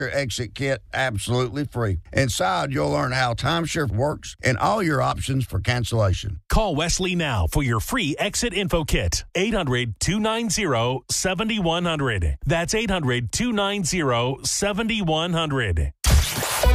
exit kit absolutely free. Inside, you'll learn how timeshare works and all your options for cancellation. Call Wesley now for your free exit info kit. 800-290-7100. That's 800-290-7100.